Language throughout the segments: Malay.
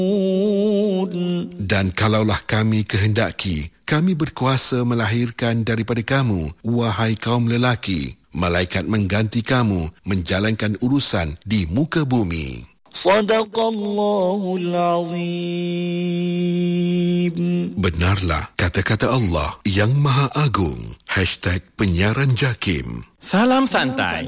Dan kalaulah kami kehendaki, kami berkuasa melahirkan daripada kamu, wahai kaum lelaki, malaikat mengganti kamu menjalankan urusan di muka bumi. Sadaqallahul Azim. Benarlah kata-kata Allah yang Maha Agung. #penyiaran JAKIM. Salam santai.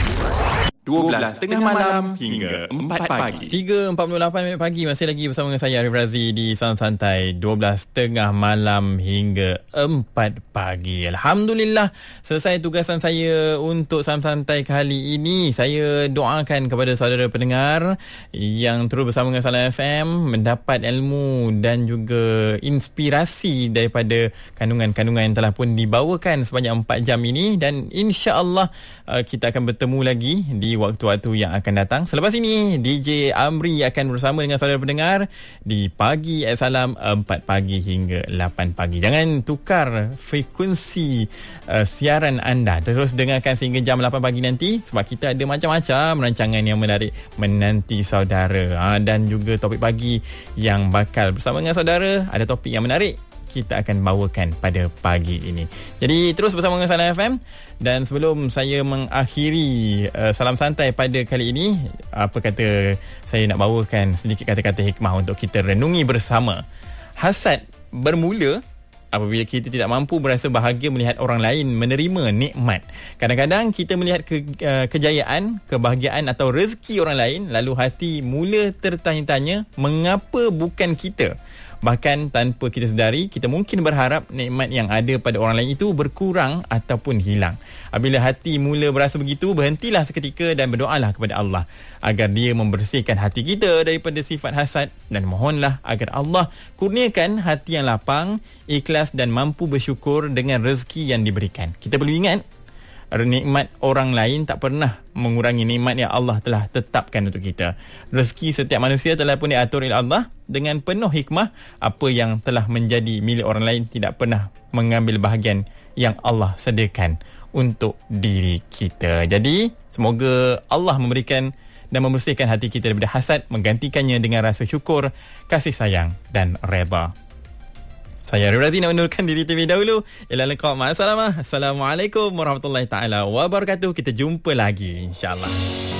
12.30 malam hingga 4 pagi. 3.48 pagi masih lagi bersama dengan saya Arif Razi di Salam Santai. 12.30 malam hingga 4 pagi. Alhamdulillah selesai tugasan saya untuk Salam Santai kali ini. Saya doakan kepada saudara pendengar yang terus bersama dengan Salam FM mendapat ilmu dan juga inspirasi daripada kandungan-kandungan yang telah pun dibawakan sepanjang 4 jam ini, dan insya-Allah kita akan bertemu lagi di waktu-waktu yang akan datang. Selepas ini DJ Amri akan bersama dengan saudara pendengar di Pagi Salam 4 pagi hingga 8 pagi. Jangan tukar frekuensi siaran anda. Terus dengarkan sehingga jam 8 pagi nanti, sebab kita ada macam-macam rancangan yang menarik menanti saudara. Dan juga topik pagi yang bakal bersama dengan saudara. Ada topik yang menarik kita akan bawakan pada pagi ini. Jadi terus bersama dengan Salam FM. Dan sebelum saya mengakhiri Salam Santai pada kali ini, apa kata saya nak bawakan sedikit kata-kata hikmah untuk kita renungi bersama. Hasad bermula apabila kita tidak mampu berasa bahagia melihat orang lain menerima nikmat. Kadang-kadang kita melihat kejayaan, kebahagiaan atau rezeki orang lain, lalu hati mula tertanya-tanya mengapa bukan kita. Bahkan tanpa kita sedari, kita mungkin berharap nikmat yang ada pada orang lain itu berkurang ataupun hilang. Apabila hati mula berasa begitu, berhentilah seketika dan berdoalah kepada Allah agar Dia membersihkan hati kita daripada sifat hasad, dan mohonlah agar Allah kurniakan hati yang lapang, ikhlas dan mampu bersyukur dengan rezeki yang diberikan. Kita perlu ingat, nikmat orang lain tak pernah mengurangi nikmat yang Allah telah tetapkan untuk kita. Rezeki setiap manusia telah pun diatur oleh Allah dengan penuh hikmah. Apa yang telah menjadi milik orang lain tidak pernah mengambil bahagian yang Allah sediakan untuk diri kita. Jadi semoga Allah memberikan dan membersihkan hati kita daripada hasad, menggantikannya dengan rasa syukur, kasih sayang dan redha. Saya Arif Razi nak mendahulukan diri terlebih dahulu. Ila liqa, ma'assalamah. Assalamualaikum warahmatullahi taala wabarakatuh. Kita jumpa lagi insya-Allah.